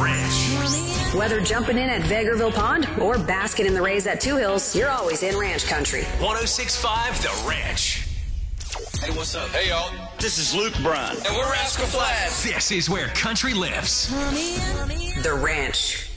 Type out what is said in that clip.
Ranch. Whether jumping in at Vegreville Pond or basking in the rays at Two Hills, you're always in ranch country. 106.5 The Ranch. Hey, what's up? Hey, y'all. This is Luke Bryan. And we're Rascal Flatts. This is where country lives. The Ranch.